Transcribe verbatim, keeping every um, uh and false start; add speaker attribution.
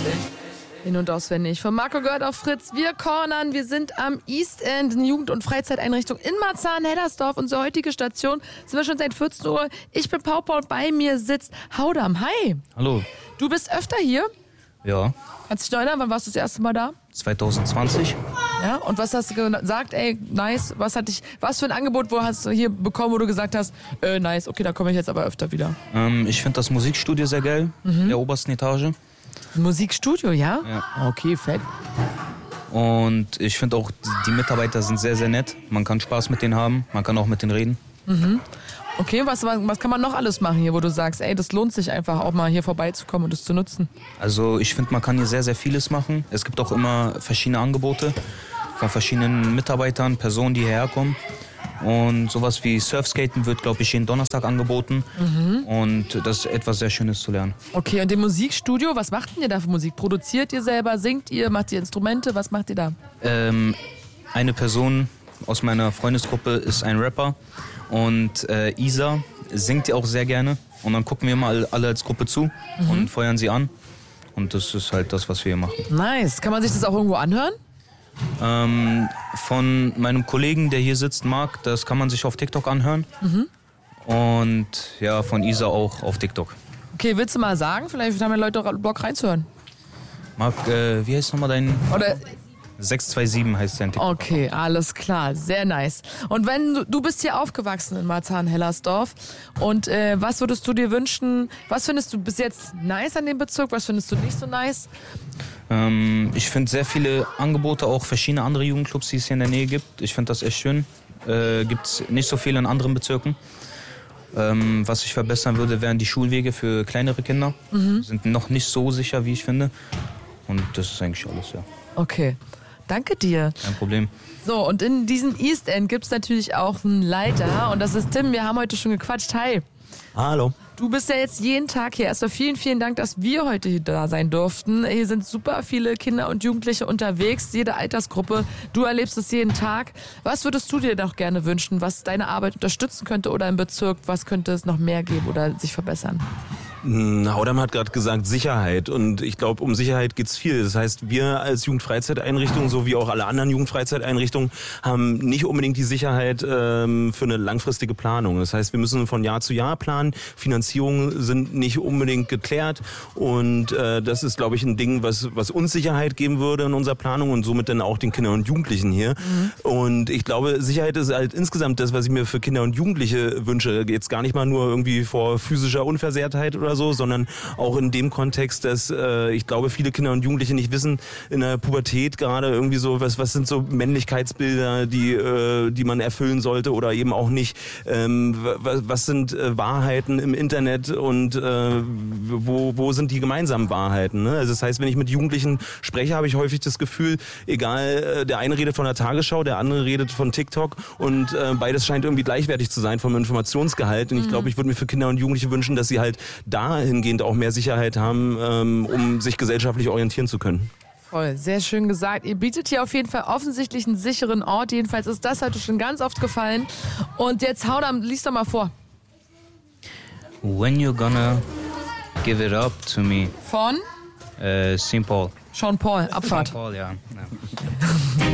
Speaker 1: In- und auswendig. Von Marco gehört auf Fritz. Wir cornern. Wir sind am East End, eine Jugend- und Freizeiteinrichtung in Marzahn-Hellersdorf. Unsere heutige Station sind wir schon seit vierzehn Uhr. Ich bin Pau Paul, bei mir sitzt Haudam. Hi.
Speaker 2: Hallo.
Speaker 1: Du bist öfter hier?
Speaker 2: Ja.
Speaker 1: Kannst du dich noch erinnern, wann warst du das erste Mal da?
Speaker 2: zwanzig zwanzig.
Speaker 1: Ja, und was hast du gesagt? Ey, nice. Was hat dich, was für ein Angebot wo hast du hier bekommen, wo du gesagt hast, äh, nice, okay, da komme ich jetzt aber öfter wieder?
Speaker 2: Ähm, ich finde das Musikstudio sehr geil, mhm. in der obersten Etage.
Speaker 1: Musikstudio, ja?
Speaker 2: Ja.
Speaker 1: Okay, fett.
Speaker 2: Und ich finde auch, die Mitarbeiter sind sehr, sehr nett. Man kann Spaß mit denen haben, man kann auch mit denen reden.
Speaker 1: Mhm. Okay, was, was kann man noch alles machen hier, wo du sagst, ey, das lohnt sich einfach auch mal hier vorbeizukommen und das zu nutzen?
Speaker 2: Also ich finde, man kann hier sehr, sehr vieles machen. Es gibt auch immer verschiedene Angebote von verschiedenen Mitarbeitern, Personen, die hierher kommen. Und sowas wie Surfskaten wird, glaube ich, jeden Donnerstag angeboten. Mhm. Und das ist etwas sehr Schönes zu lernen.
Speaker 1: Okay, und im Musikstudio, was macht denn ihr da für Musik? Produziert ihr selber, singt ihr, macht ihr Instrumente, was macht ihr da?
Speaker 2: Ähm, eine Person aus meiner Freundesgruppe ist ein Rapper. Und äh, Isa singt ja auch sehr gerne. Und dann gucken wir mal alle als Gruppe zu mhm. und feuern sie an. Und das ist halt das, was wir hier machen.
Speaker 1: Nice. Kann man sich das auch irgendwo anhören?
Speaker 2: Ähm, von meinem Kollegen, der hier sitzt, Marc, das kann man sich auf TikTok anhören. Mhm. Und ja, von Isa auch auf TikTok.
Speaker 1: Okay, willst du mal sagen? Vielleicht haben ja Leute Bock reinzuhören.
Speaker 2: Marc, äh, wie heißt nochmal dein...
Speaker 1: Oder...
Speaker 2: sechs zwei sieben heißt dein TikTok.
Speaker 1: Okay, alles klar, sehr nice. Und wenn du, du bist hier aufgewachsen in Marzahn-Hellersdorf und äh, was würdest du dir wünschen, was findest du bis jetzt nice an dem Bezirk, was findest du nicht so nice?
Speaker 2: Ähm, ich finde sehr viele Angebote, auch verschiedene andere Jugendclubs, die es hier in der Nähe gibt. Ich finde das echt schön. Äh, gibt es nicht so viele in anderen Bezirken. Ähm, was ich verbessern würde, wären die Schulwege für kleinere Kinder. Mhm. Sind noch nicht so sicher, wie ich finde. Und das ist eigentlich alles, ja.
Speaker 1: Okay. Danke dir.
Speaker 2: Kein Problem.
Speaker 1: So, und in diesem East End gibt es natürlich auch einen Leiter und das ist Tim. Wir haben heute schon gequatscht. Hi.
Speaker 3: Hallo.
Speaker 1: Du bist ja jetzt jeden Tag hier. Erstmal vielen, vielen Dank, dass wir heute hier da sein durften. Hier sind super viele Kinder und Jugendliche unterwegs, jede Altersgruppe. Du erlebst es jeden Tag. Was würdest du dir noch gerne wünschen, was deine Arbeit unterstützen könnte oder im Bezirk? Was könnte es noch mehr geben oder sich verbessern?
Speaker 3: Haudam hat gerade gesagt Sicherheit und ich glaube, um Sicherheit geht's viel. Das heißt, wir als Jugendfreizeiteinrichtung, so wie auch alle anderen Jugendfreizeiteinrichtungen, haben nicht unbedingt die Sicherheit ähm, für eine langfristige Planung. Das heißt, wir müssen von Jahr zu Jahr planen. Finanzierungen sind nicht unbedingt geklärt und äh, das ist, glaube ich, ein Ding, was, was uns Sicherheit geben würde in unserer Planung und somit dann auch den Kindern und Jugendlichen hier. Mhm. Und ich glaube, Sicherheit ist halt insgesamt das, was ich mir für Kinder und Jugendliche wünsche. Jetzt gar nicht mal nur irgendwie vor physischer Unversehrtheit oder so, sondern auch in dem Kontext, dass äh, ich glaube, viele Kinder und Jugendliche nicht wissen, in der Pubertät gerade irgendwie so, was was sind so Männlichkeitsbilder, die äh, die man erfüllen sollte oder eben auch nicht. Ähm, was, was sind äh, Wahrheiten im Internet und äh, wo wo sind die gemeinsamen Wahrheiten? Ne? Also das heißt, wenn ich mit Jugendlichen spreche, habe ich häufig das Gefühl, egal, äh, der eine redet von der Tagesschau, der andere redet von TikTok und äh, beides scheint irgendwie gleichwertig zu sein vom Informationsgehalt. Und ich glaube, ich würde mir für Kinder und Jugendliche wünschen, dass sie halt dahingehend auch mehr Sicherheit haben, ähm, um sich gesellschaftlich orientieren zu können.
Speaker 1: Voll, sehr schön gesagt. Ihr bietet hier auf jeden Fall offensichtlich einen sicheren Ort. Jedenfalls ist das heute schon ganz oft gefallen. Und jetzt Haudam, lies doch mal vor.
Speaker 2: When you're gonna give it up to me.
Speaker 1: Von?
Speaker 2: Äh, Saint Paul.
Speaker 1: Sean Paul, Abfahrt.
Speaker 2: Saint Paul, ja. ja.